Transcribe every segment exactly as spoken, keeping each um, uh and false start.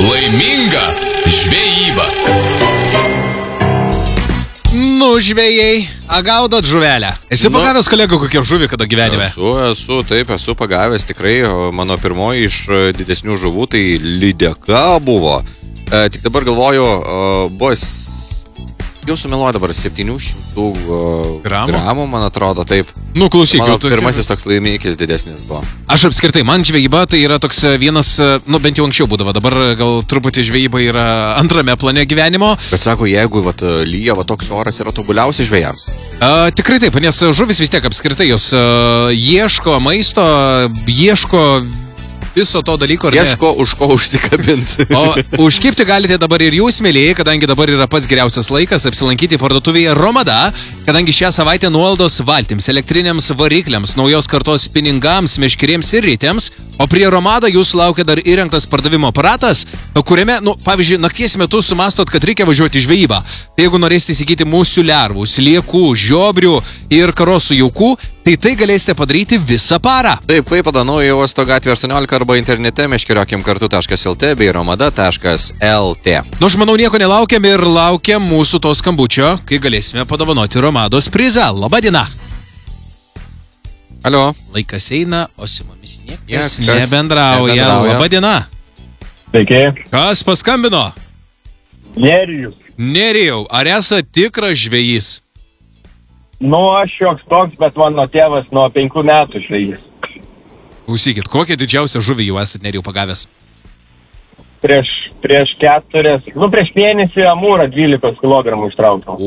Laiminga žvejyba. Nu, žvejai, a gaudot žuvelę? Esi Nu. pagavęs kolegų kokią žuvį kada gyvenime? Esu, esu, taip, esu pagavęs tikrai. o Mano pirmoji iš e, didesnių žuvų tai lydeka buvo. E, tik dabar galvoju, e, buvo, s- jau sumeluoju dabar septynių šimtų e, Gramų? gramų, man atrodo, taip. Nu, klausyk, Mano jau tu- pirmasis toks laimikis didesnis buvo. Aš apskritai, man žvejyba tai yra toks vienas, nu bent jau anksčiau būdavo, dabar gal truputį žvejyba yra antrame plane gyvenimo. Bet sako, jeigu vat, lyja, va, toks oras yra tobuliausias žvejams. A, tikrai taip, nes žuvis vis tiek apskritai jos a, ieško maisto, ieško viso to dalyko. ar ne? Ieško už ko užsikabinti. O užkipti galite dabar ir jūs, mėlyjei, kadangi dabar yra pats geriausias laikas apsilankyti parduotuvėje Romada, kadangi šią savaitę nuolaidos valtims, elektriniams varikliams, naujos kartos spiningams, meškerėms ir ritėms, o prie Romada jūsų laukia dar įrengtas pardavimo aparatas, kuriame, nu, pavyzdžiui, nakties metu sumastot, kad reikia važiuoti į žvejybą. Tai jeigu norėsite įsigyti musių lervų, sliekų, žiobrių ir karosų jaukų, tai tai galėsite padaryti visą parą. Taip, Klaipėda, Naujojo uosto gatvė aštuoniolika arba internete meškeriokim kartu taškas lt bei romada taškas lt. Nu, aš manau, nieko nelaukiam ir laukiam mūsų to skambučio, kai galėsime padovanoti Romados prizą. Labadiena. Alio. Laikas eina, o su mumis niekas Niekas nebendrauja. nebendrauja. Labadiena. Sveiki, Kas paskambino? Nerijus. Nerijau, ar esate tikras žvejys? Nu, aš šioks toks, bet mano tėvas nuo penkių metų žvejys. Klausykit, kokią didžiausią žuvį jau esate, Nerijau, pagavęs? Prieš, prieš keturias, nu, prieš mėnesį amūrą dvylikos kilogramų ištraukiau.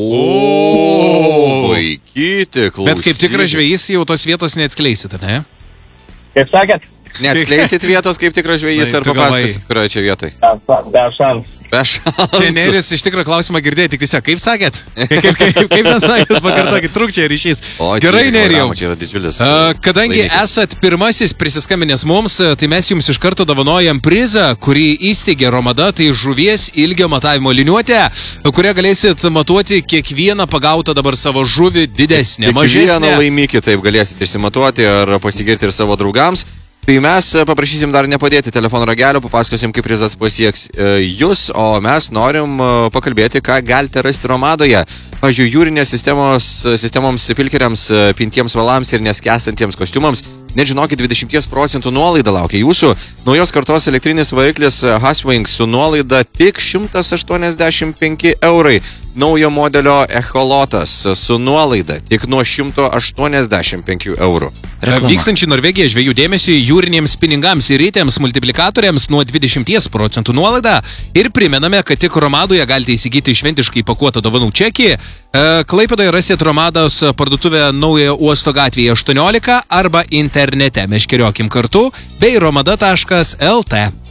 O, vaikyti, klausykit. Bet kaip tikras žvejys jau tos vietos neatskleisit, ne? Kaip sakėt? Neatskleisit vietos kaip tikras žvejys Tai ar tu galvai- papasakosit, kurioje čia vietoj? Be, be šansų. Be šansų. Čia Nerijus iš tikrųjų klausimą girdėjo, tik tiesiog, kaip sakėt? Kaip, kaip, kaip, kaip ten sakėt, pakartokit, trūkčia ryšys. O, Gerai, dvylika Nerijau. kilogramų, čia yra didžiulis. A, Kadangi laimikis. esat pirmasis prisiskambinęs mums, tai mes jums iš karto dovanojam prizą, kurį įsteigė Romada, tai žuvies ilgio matavimo liniuotė, kurią galėsit matuoti kiekvieną pagautą dabar savo žuvį didesnę, Kiekvieną mažesnę. laimikį taip galėsit išsimatuoti ar pasigirti ir savo draugams. Tai mes paprašysim dar nepadėti telefono ragelio, papasakosim, kaip prizas pasieks e, jūs, o mes norim e, pakalbėti, ką galite rasti Romadoje. Pavyzdžiui, jūrinės sistemos, sistemoms pilkeriams, e, pintiems valams ir neskęstantiems kostiumams. Net žinokit, dvidešimt procentų nuolaida laukia jūsų. Naujos kartos elektrinis variklis Haswing su nuolaida tik šimtas aštuoniasdešimt penki eurai. Naujo modelio echolotas su nuolaida tik nuo šimto aštuoniasdešimt penkių eurų. Reklama. Vykstančiai Norvegija žvejų dėmesiui jūrinėms spiningams ir rytėms multiplikatoriams nuo dvidešimt procentų nuolaida. Ir primename, kad tik Romadoje galite įsigyti šventiškai pakuotą dovanų čekį. E, Klaipėdoje rasit Romados parduotuvę Naujojo uosto gatvėje aštuoniolika arba internete meškeriokim kartu bei romada taškas lt.